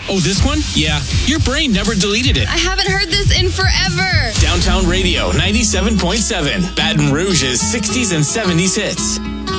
Oh, this one? Yeah, your brain never deleted it. I haven't heard this in forever. Downtown Radio 97.7, Baton Rouge's 60s and 70s hits.